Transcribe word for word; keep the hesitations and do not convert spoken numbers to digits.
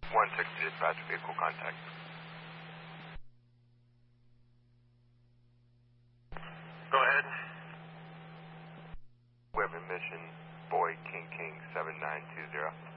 one six dispatch, vehicle contact. Go ahead. We have a mission, boy, King King, seven nine two zero.